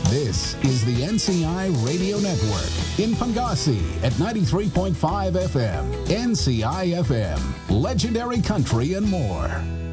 This is the NCI Radio Network in Pangasi at 93.5 FM, NCI FM, Legendary Country and more.